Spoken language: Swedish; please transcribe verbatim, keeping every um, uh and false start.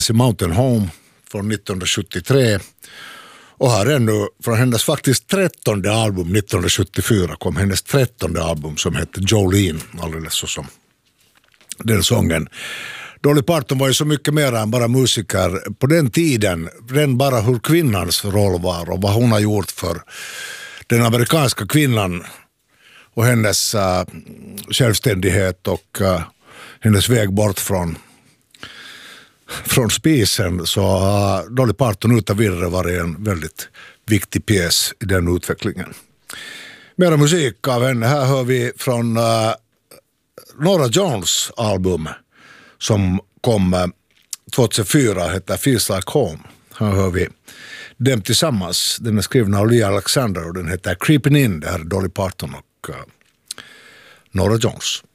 Mountain Home från nittonhundrasjuttiotre. Och här är nu från hennes faktiskt trettonde album nittonhundrasjuttiofyra kom hennes trettonde album som hette Jolene, alldeles så som den sången. Dolly Parton var ju så mycket mer än bara musiker på den tiden, den bara hur kvinnans roll var och vad hon har gjort för den amerikanska kvinnan och hennes uh, självständighet och uh, hennes väg bort från från spisen, så har Dolly Parton utan vidare varit en väldigt viktig pjäs i den utvecklingen. Mera musik av henne. Här hör vi från uh, Norah Jones album som kom uh, tjugohundrafyra, heter Feels Like Home. Här hör vi dem tillsammans. Den är skriven av Lee Alexander och den heter Creeping In. Det här är Dolly Parton och uh, Norah Jones.